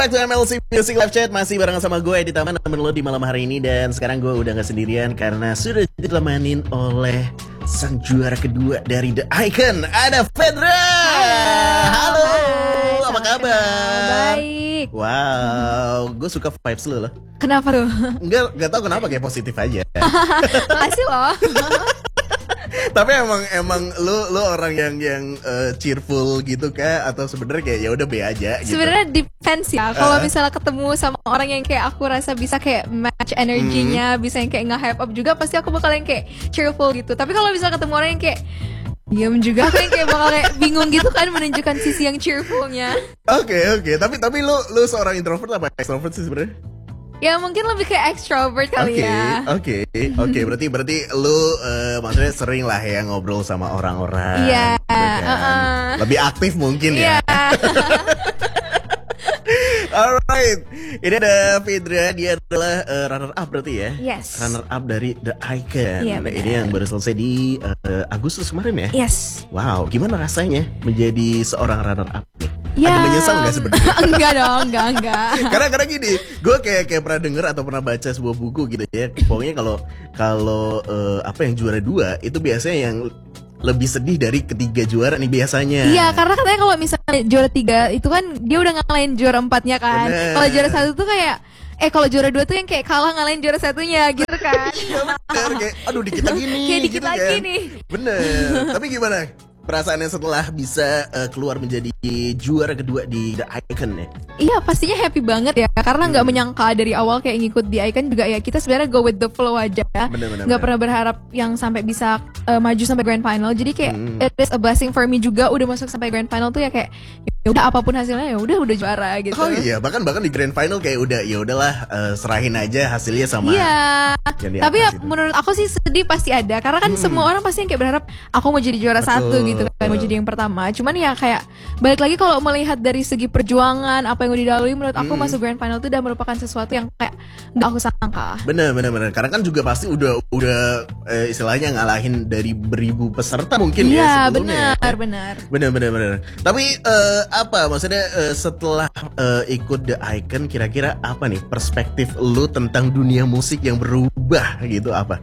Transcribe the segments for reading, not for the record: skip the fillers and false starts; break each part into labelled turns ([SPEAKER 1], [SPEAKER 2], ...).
[SPEAKER 1] back to MLC Music Live Chat. Masih bareng sama gue di Taman nemenin lo di malam hari ini. Dan sekarang gue udah gak sendirian karena sudah ditemanin oleh sang juara kedua dari The Icon. Ada Fedra. Halo.
[SPEAKER 2] Hai,
[SPEAKER 1] apa kabar?
[SPEAKER 2] Baik.
[SPEAKER 1] Wow, gue suka vibes lo loh.
[SPEAKER 2] Kenapa tuh?
[SPEAKER 1] Enggak tahu kenapa, kayak positif aja.
[SPEAKER 2] Makasih loh.
[SPEAKER 1] Tapi emang lu orang yang cheerful gitu kah, atau sebenarnya kayak ya udah be aja gitu?
[SPEAKER 2] Sebenarnya depends ya. Kalau misalnya ketemu sama orang yang kayak aku rasa bisa kayak match energinya, bisa yang kayak nge-hype up juga, pasti aku bakal yang kayak cheerful gitu. Tapi kalau misalnya ketemu orang yang kayak diam juga, aku yang kayak bakal kayak bingung gitu kan, menunjukkan sisi yang cheerfulnya.
[SPEAKER 1] Oke. Tapi lu seorang introvert apa extrovert sih sebenarnya?
[SPEAKER 2] Ya mungkin lebih kayak extrovert kali ya.
[SPEAKER 1] Oke. Berarti lu maksudnya sering lah ya ngobrol sama orang-orang.
[SPEAKER 2] Iya.
[SPEAKER 1] Gitu kan. Lebih aktif mungkin ya. Alright, ini ada Fedra, dia adalah runner up berarti ya?
[SPEAKER 2] Yes.
[SPEAKER 1] Runner up dari The Icon.
[SPEAKER 2] Iya,
[SPEAKER 1] Nah, ini yang baru selesai di Agustus kemarin ya?
[SPEAKER 2] Yes.
[SPEAKER 1] Wow, gimana rasanya menjadi seorang runner up nih?
[SPEAKER 2] Ya.
[SPEAKER 1] Ada menyesal nggak sebenarnya?
[SPEAKER 2] Enggak dong, enggak.
[SPEAKER 1] Karena gini, gue kayak pernah denger atau pernah baca sebuah buku gitu ya. Pokoknya kalau apa yang juara 2 itu biasanya yang lebih sedih dari ketiga juara nih biasanya.
[SPEAKER 2] Iya, karena katanya kalau misalnya juara 3 itu kan dia udah ngalahin juara 4-nya kan. Kalau juara 1 tuh kayak kalau juara 2 tuh yang kayak kalah ngalahin juara 1-nya gitu kan.
[SPEAKER 1] Iya bener, kayak aduh dikit lagi nih.
[SPEAKER 2] Kayak dikit
[SPEAKER 1] gitu
[SPEAKER 2] lagi
[SPEAKER 1] kan.
[SPEAKER 2] nih.
[SPEAKER 1] Bener. Tapi gimana perasaannya setelah bisa keluar menjadi juara kedua di The Icon ya?
[SPEAKER 2] Iya, pastinya happy banget ya, karena nggak menyangka dari awal kayak ngikut di Icon juga ya, kita sebenarnya go with the flow aja, nggak pernah berharap yang sampai bisa maju sampai grand final. Jadi kayak it is a blessing for me juga, udah masuk sampai grand final tuh ya kayak ya udah apapun hasilnya ya udah juara gitu.
[SPEAKER 1] Oh iya, bahkan di grand final kayak udah ya udahlah serahin aja hasilnya sama.
[SPEAKER 2] Iya. Tapi ya
[SPEAKER 1] gitu.
[SPEAKER 2] menurut aku sih sedih pasti ada, karena kan semua orang pasti yang kayak berharap aku mau jadi juara satu gitu kan, mau jadi yang pertama. Cuman ya kayak balik lagi kalau melihat dari segi perjuangan apa yang udah dilalui, menurut aku masuk grand final itu udah merupakan sesuatu yang kayak nggak aku sangka.
[SPEAKER 1] Bener. Karena kan juga pasti udah istilahnya ngalahin dari beribu peserta mungkin ya sebelumnya.
[SPEAKER 2] Iya, benar.
[SPEAKER 1] Bener. Tapi apa maksudnya setelah ikut The Icon, kira-kira apa nih perspektif lu tentang dunia musik yang berubah gitu apa?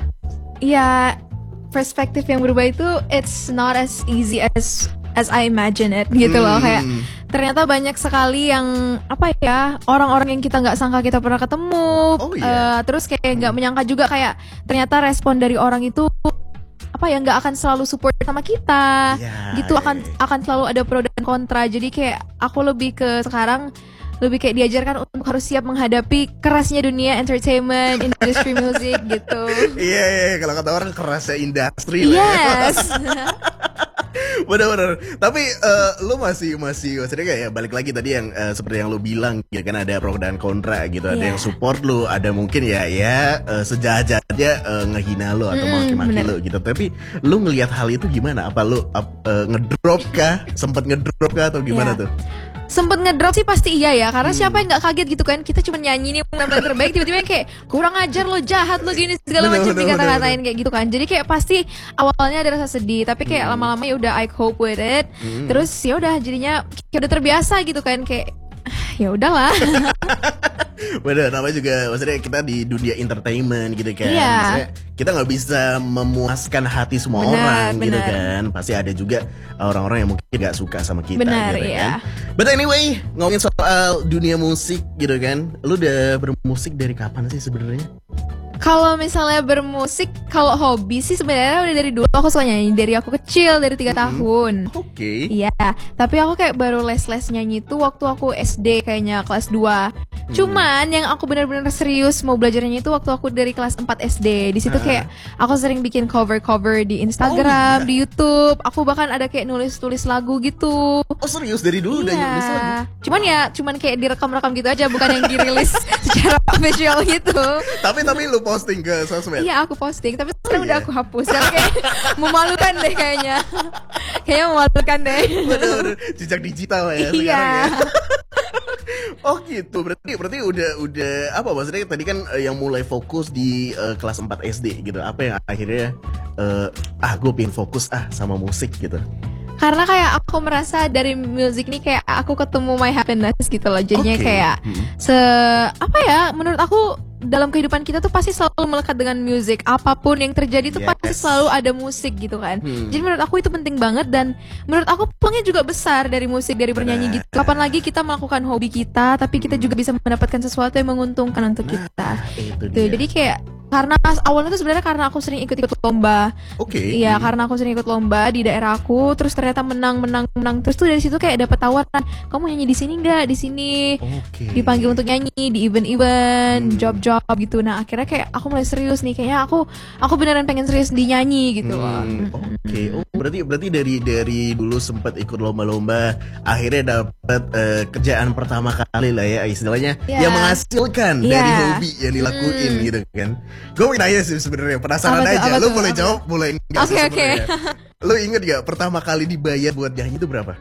[SPEAKER 2] Ya, perspektif yang berubah itu it's not as easy as I imagine it gitu loh. Kayak ternyata banyak sekali yang orang-orang yang kita nggak sangka kita pernah ketemu. Terus kayak nggak menyangka juga kayak ternyata respon dari orang itu nggak akan selalu support sama kita. Gitu akan selalu ada pro dan kontra. Jadi kayak aku lebih kayak diajarkan untuk harus siap menghadapi kerasnya dunia entertainment, industri musik gitu.
[SPEAKER 1] Iya, kalau kata orang kerasnya industri lah.
[SPEAKER 2] Yes.
[SPEAKER 1] Bener. Tapi lu masih maksudnya kayak balik lagi tadi yang seperti yang lu bilang ya kan, ada pro dan kontra gitu. Ada yang support lu, ada mungkin ya sejahat-jahatnya ngehina lu atau maki-maki lu gitu. Tapi lu ngelihat hal itu gimana? Apa lu ngedrop kah? Sempet ngedrop kah atau gimana tuh?
[SPEAKER 2] Sempet ngedrop sih pasti iya ya, karena siapa yang nggak kaget gitu kan, kita cuma nyanyi nih penampilan terbaik, tiba-tiba yang kayak kurang ajar lo, jahat lo, gini segala macam dikata-katain kayak gitu kan. Jadi kayak pasti awalnya ada rasa sedih, tapi kayak lama-lama ya udah I cope with it. Terus ya udah jadinya kayak udah terbiasa gitu kan, kayak ya udahlah.
[SPEAKER 1] Bener, namanya juga maksudnya kita di dunia entertainment gitu kan. Maksudnya kita nggak bisa memuaskan hati semua orang gitu kan. Pasti ada juga orang-orang yang mungkin nggak suka sama kita gitu kan. But anyway, ngomongin soal dunia musik gitu kan, lu udah bermusik dari kapan sih sebenarnya?
[SPEAKER 2] Kalau misalnya bermusik, kalau hobi sih sebenarnya udah dari dulu aku suka nyanyi, dari aku kecil, dari 3 tahun.
[SPEAKER 1] Oke.
[SPEAKER 2] Iya, tapi aku kayak baru les nyanyi itu waktu aku SD, kayaknya kelas 2. Cuman yang aku benar-benar serius mau belajar nyanyi itu waktu aku dari kelas 4 SD. Di situ kayak aku sering bikin cover-cover di Instagram, di YouTube. Aku bahkan ada kayak nulis-tulis lagu gitu.
[SPEAKER 1] Oh serius, dari dulu udah nulis lagu?
[SPEAKER 2] Cuman kayak direkam-rekam gitu aja, bukan yang dirilis secara official gitu.
[SPEAKER 1] Tapi lu posting ke sosmed?
[SPEAKER 2] Iya, aku posting, tapi sekarang udah aku hapus. Karena kayak memalukan deh kayaknya. Kayaknya memalukan deh.
[SPEAKER 1] Bener, jejak digital ya sekarang ya. Oh gitu, berarti udah apa maksudnya tadi kan yang mulai fokus di kelas 4 SD gitu. Apa yang akhirnya gue pengen fokus sama musik gitu?
[SPEAKER 2] Karena kayak aku merasa dari musik nih kayak aku ketemu my happiness gitu loh. Jadinya kayak apa ya, menurut aku dalam kehidupan kita tuh pasti selalu melekat dengan musik. Apapun yang terjadi tuh pasti selalu ada musik gitu kan. Jadi menurut aku itu penting banget, dan menurut aku peluangnya juga besar dari musik, dari bernyanyi gitu. Kapan lagi kita melakukan hobi kita, tapi kita juga bisa mendapatkan sesuatu yang menguntungkan untuk kita. Tuh, jadi kayak karena awalnya tuh sebenarnya karena aku sering ikut-ikut lomba. Iya, karena aku sering ikut lomba di daerah aku, terus ternyata menang. Terus tuh dari situ kayak dapat tawaran, kamu nyanyi di sini nggak? Di sini. Dipanggil untuk nyanyi di event-event, job-job gitu. Nah, akhirnya kayak aku mulai serius nih, kayaknya aku beneran pengen serius di nyanyi gitu loh.
[SPEAKER 1] Berarti dari dulu sempat ikut lomba-lomba, akhirnya dapat kerjaan pertama kali lah ya istilahnya, yang menghasilkan dari hobi yang dilakuin gitu kan. Gue mau nanya sih sebenarnya, penasaran aja. Lu boleh jawab, boleh enggak sih sebenarnya. Lu inget gak pertama kali dibayar buat nyanyi itu berapa?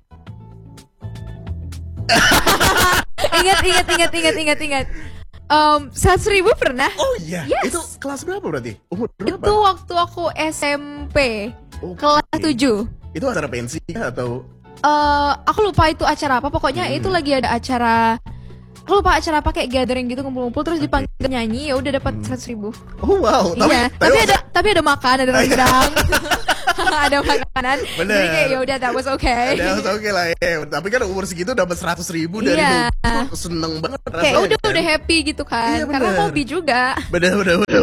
[SPEAKER 2] Ingat. 100.000 pernah.
[SPEAKER 1] Oh iya. Itu kelas berapa berarti? Umur berapa?
[SPEAKER 2] Itu waktu aku SMP, kelas 7.
[SPEAKER 1] Itu acara pensi atau?
[SPEAKER 2] Aku lupa itu acara apa. Pokoknya itu lagi ada acara. Aku lupa acara apa, kayak gathering gitu, ngumpul-ngumpul terus dipanggil nyanyi, ya udah dapat 100.000.
[SPEAKER 1] Oh wow.
[SPEAKER 2] Tapi ada makan, ada rendang. Ada makanan. Bener. Jadi kayak ya udah, that was okay.
[SPEAKER 1] That was okay lah ya. Tapi kan umur segitu dapat 100.000 dari hobi, seneng banget rasanya.
[SPEAKER 2] Kayak udah happy gitu kan. Karena hobi juga.
[SPEAKER 1] Bener.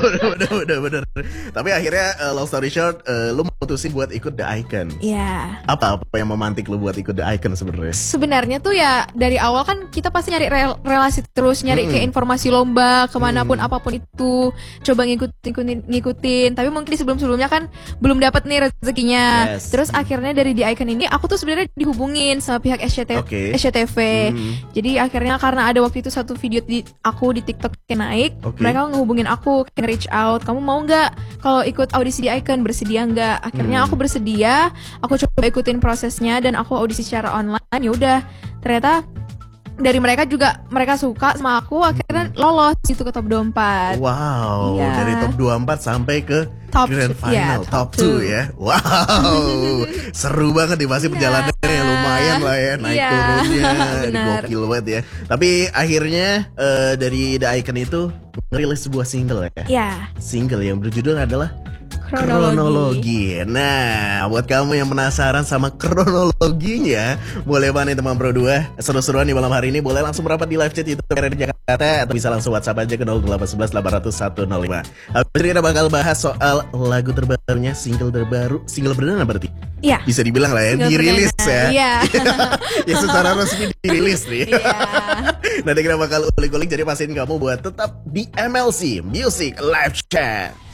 [SPEAKER 1] Tapi akhirnya long story short, lu memutusin buat ikut The Icon.
[SPEAKER 2] Iya.
[SPEAKER 1] Apa yang memantik lu buat ikut The Icon sebenarnya?
[SPEAKER 2] Sebenarnya tuh ya dari awal kan kita pasti nyari relasi terus, nyari kayak informasi lomba kemanapun apapun itu, coba ngikutin. Tapi mungkin di sebelumnya kan belum dapat nih rezekinya. Terus akhirnya dari The Icon ini aku tuh sebenarnya dihubungin sama pihak SCTV. Jadi akhirnya karena ada waktu itu satu video aku di TikTok yang naik, mereka ngehubungin aku, kayak reach out, kamu mau nggak kalau ikut audisi The Icon, bersedia nggak? Akhirnya aku bersedia, aku coba ikutin prosesnya dan aku audisi secara online. Ya udah, ternyata dari mereka suka sama aku, akhirnya lolos gitu ke top 24.
[SPEAKER 1] Wow, dari top 24 sampai ke grand final, top 2 ya. Wow, seru banget nih, pasti perjalanannya lumayan lah ya, naik turunnya, gokil banget ya. Tapi akhirnya dari The Icon itu ngerilis sebuah single ya. Single yang berjudul adalah Kronologi. Nah, buat kamu yang penasaran sama kronologinya, boleh banget nih teman Pro 2 seru-seruan di malam hari ini. Boleh langsung merapat di live chat YouTube RRI Jakarta, atau bisa langsung WhatsApp aja ke 0811 800 105. Habis ini kita bakal bahas soal lagu terbarunya, single perdana berarti? Iya. Bisa dibilang lah ya, dirilis ya. Iya. Ya secara resmi dirilis nih. Iya. Nanti kita bakal ulik-ulik, jadi pastiin kamu buat tetap di MLC Music Live Chat.